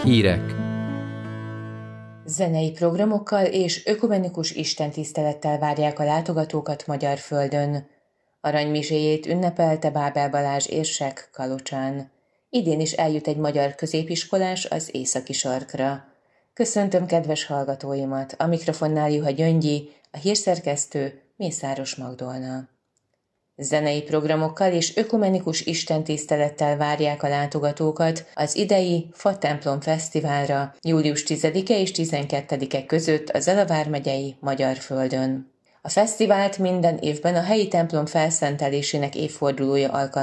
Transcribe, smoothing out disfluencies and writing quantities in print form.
Hírek. Zenei programokkal és ökumenikus istentisztelettel várják a látogatókat Magyarföldön. Aranymiséjét ünnepelte Bábel Balázs érsek Kalocsán. Idén is eljut egy magyar középiskolás az északi sarkra. Köszöntöm kedves hallgatóimat, a mikrofonnál Juha Gyöngyi, a hírszerkesztő Mészáros Magdolna. Zenei programokkal és ökumenikus istentisztelettel várják a látogatókat az idei Fa Templom Fesztiválra július 10-e és 12-e között a Zala vármegyei Magyarföldön. A fesztivált minden évben a helyi templom felszentelésének évfordulója alkalmából